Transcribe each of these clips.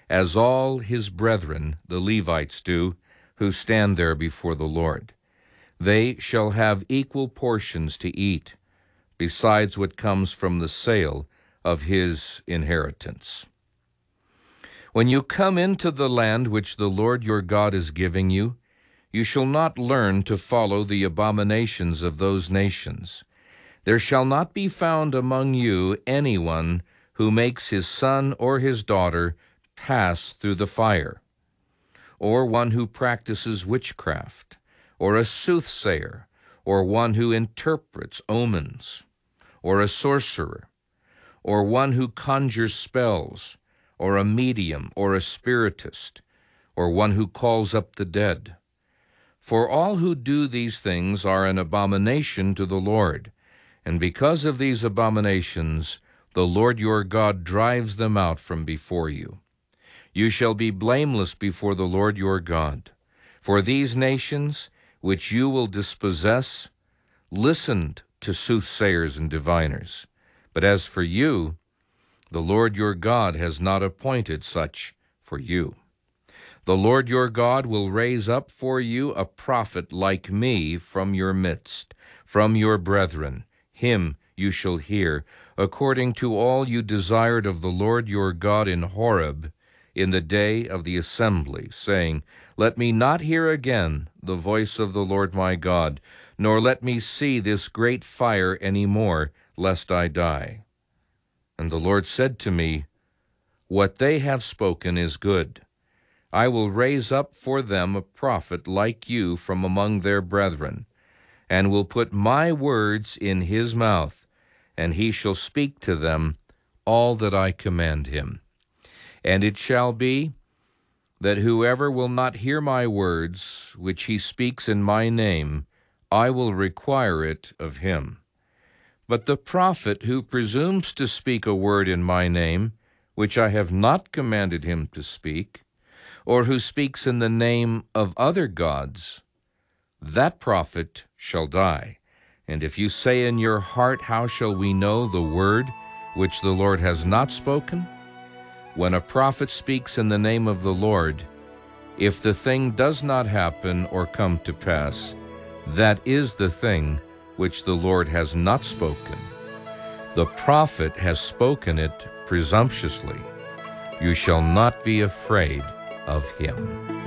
as all his brethren, the Levites, do, who stand there before the Lord. They shall have equal portions to eat, besides what comes from the sale of his inheritance. When you come into the land which the Lord your God is giving you, you shall not learn to follow the abominations of those nations. There shall not be found among you anyone who makes his son or his daughter pass through the fire, or one who practices witchcraft, or a soothsayer, or one who interprets omens, or a sorcerer, or one who conjures spells, or a medium, or a spiritist, or one who calls up the dead. For all who do these things are an abomination to the Lord, and because of these abominations the Lord your God drives them out from before you. You shall be blameless before the Lord your God. For these nations, which you will dispossess, listened to soothsayers and diviners. But as for you, the Lord your God has not appointed such for you. The Lord your God will raise up for you a prophet like me from your midst, from your brethren. Him you shall hear, according to all you desired of the Lord your God in Horeb, in the day of the assembly, saying, Let me not hear again the voice of the Lord my God, nor let me see this great fire any more, lest I die. And the Lord said to me, What they have spoken is good. I will raise up for them a prophet like you from among their brethren, and will put my words in his mouth, and he shall speak to them all that I command him. And it shall be that whoever will not hear my words, which he speaks in my name, I will require it of him. But the prophet who presumes to speak a word in my name, which I have not commanded him to speak, or who speaks in the name of other gods, that prophet shall die. And if you say in your heart, How shall we know the word which the Lord has not spoken? When a prophet speaks in the name of the Lord, if the thing does not happen or come to pass, that is the thing which the Lord has not spoken. The prophet has spoken it presumptuously. You shall not be afraid of him.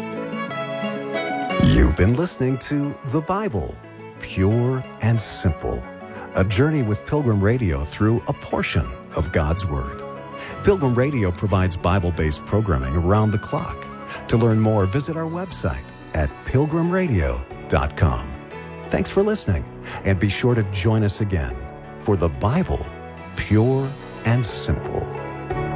You've been listening to The Bible, Pure and Simple, a journey with Pilgrim Radio through a portion of God's Word. Pilgrim Radio provides Bible-based programming around the clock. To learn more, visit our website at pilgrimradio.com. Thanks for listening, and be sure to join us again for The Bible, Pure and Simple.